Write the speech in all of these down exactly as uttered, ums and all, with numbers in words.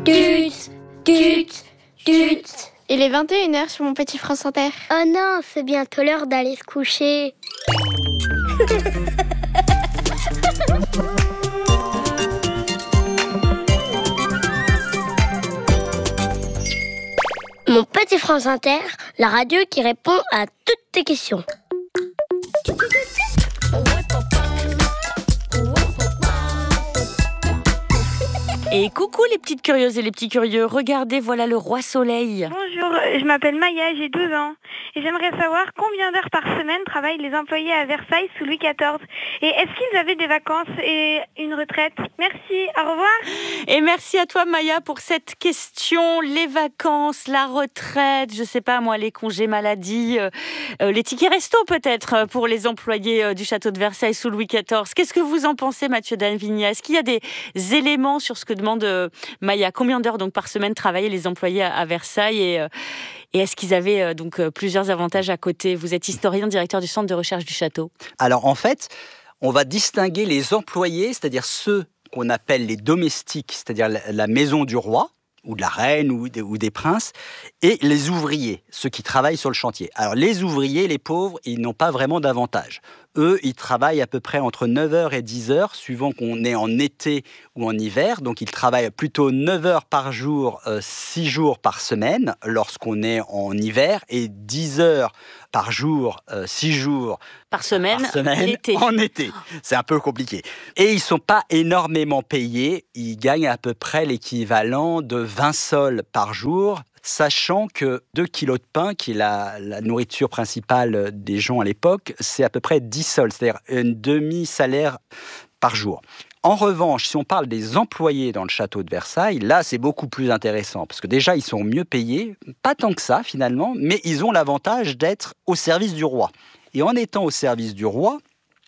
Tut, tut, tut. Il est vingt et une heures sur mon petit France Inter. Oh non, c'est bientôt l'heure d'aller se coucher. Mon petit France Inter, la radio qui répond à toutes tes questions. Et coucou les petites curieuses et les petits curieux, regardez, voilà le roi soleil. Bonjour, je m'appelle Maya, j'ai douze ans et j'aimerais savoir combien d'heures par semaine travaillent les employés à Versailles sous Louis quatorze et est-ce qu'ils avaient des vacances et une retraite? Merci, au revoir. Et merci à toi Maya pour cette question, les vacances, la retraite, je sais pas moi, les congés maladie, euh, euh, les tickets resto peut-être pour les employés euh, du château de Versailles sous Louis quatorze. Qu'est-ce que vous en pensez Mathieu Danvinia? Est-ce qu'il y a des éléments sur ce que demande euh, Maya? Combien d'heures donc par semaine travaillaient les employés à, à Versailles et, euh, et est-ce qu'ils avaient euh, donc euh, plusieurs avantages à côté? Vous êtes historien, directeur du centre de recherche du château. Alors en fait, on va distinguer les employés, c'est-à-dire ceux qu'on appelle les domestiques, c'est-à-dire la, la maison du roi, ou de la reine, ou des, ou des princes, et les ouvriers, ceux qui travaillent sur le chantier. Alors les ouvriers, les pauvres, ils n'ont pas vraiment d'avantage. Eux, ils travaillent à peu près entre neuf heures et dix heures, suivant qu'on est en été ou en hiver. Donc, ils travaillent plutôt neuf heures par jour, euh, six jours par semaine, lorsqu'on est en hiver, et dix heures par jour, euh, six jours par semaine, par semaine l'été. En été. C'est un peu compliqué. Et ils ne sont pas énormément payés. Ils gagnent à peu près l'équivalent de vingt sols par jour, sachant que deux kilos de pain, qui est la, la nourriture principale des gens à l'époque, c'est à peu près dix sols, c'est-à-dire un demi-salaire par jour. En revanche, si on parle des employés dans le château de Versailles, là, c'est beaucoup plus intéressant, parce que déjà, ils sont mieux payés, pas tant que ça, finalement, mais ils ont l'avantage d'être au service du roi. Et en étant au service du roi,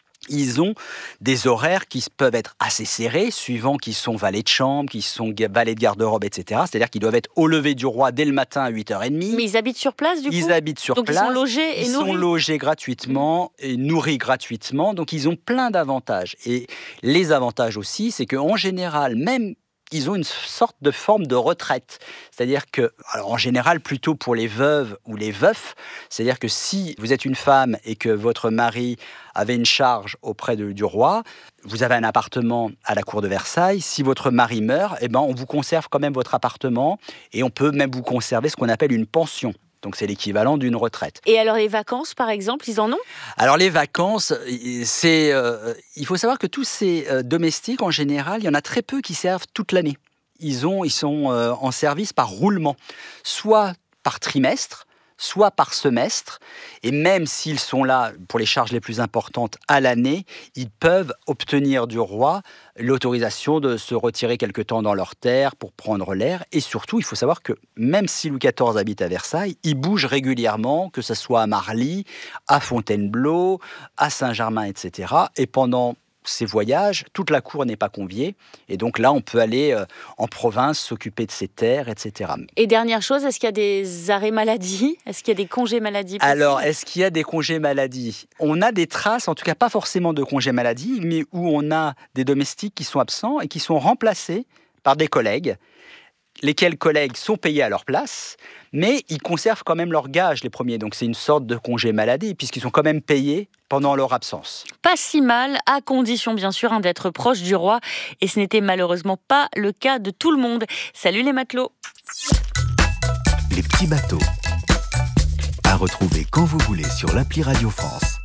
ils ont des horaires qui peuvent être assez serrés, suivant qu'ils sont valets de chambre, qu'ils sont valets de garde-robe, et cetera. C'est-à-dire qu'ils doivent être au lever du roi dès le matin à huit heures trente. Mais ils habitent sur place, du coup? Ils habitent sur donc place. Donc ils sont logés et ils nourris? Ils sont logés gratuitement et nourris gratuitement. Donc ils ont plein d'avantages. Et les avantages aussi, c'est qu'en général, même ils ont une sorte de forme de retraite. C'est-à-dire que, alors en général, plutôt pour les veuves ou les veufs, c'est-à-dire que si vous êtes une femme et que votre mari avait une charge auprès de, du roi, vous avez un appartement à la cour de Versailles, si votre mari meurt, eh ben, on vous conserve quand même votre appartement et on peut même vous conserver ce qu'on appelle une pension. Donc, c'est l'équivalent d'une retraite. Et alors, les vacances, par exemple, ils en ont? Alors, les vacances, c'est, euh, il faut savoir que tous ces euh, domestiques, en général, il y en a très peu qui servent toute l'année. Ils, ont, ils sont euh, en service par roulement, soit par trimestre, soit par semestre, et même s'ils sont là pour les charges les plus importantes à l'année, ils peuvent obtenir du roi l'autorisation de se retirer quelque temps dans leurs terres pour prendre l'air. Et surtout, il faut savoir que même si Louis quatorze habite à Versailles, il bouge régulièrement, que ce soit à Marly, à Fontainebleau, à Saint-Germain, et cetera. Et pendant ces voyages, toute la cour n'est pas conviée. Et donc là, on peut aller euh, en province, s'occuper de ses terres, et cetera. Et dernière chose, est-ce qu'il y a des arrêts maladie? Est-ce qu'il y a des congés maladie possibles? Alors, est-ce qu'il y a des congés maladie? On a des traces, en tout cas pas forcément de congés maladie, mais où on a des domestiques qui sont absents et qui sont remplacés par des collègues, lesquels collègues sont payés à leur place, mais ils conservent quand même leur gage, les premiers. Donc c'est une sorte de congé maladie, puisqu'ils sont quand même payés pendant leur absence. Pas si mal, à condition bien sûr hein, d'être proche du roi. Et ce n'était malheureusement pas le cas de tout le monde. Salut les matelots. Les petits bateaux. À retrouver quand vous voulez sur l'appli Radio France.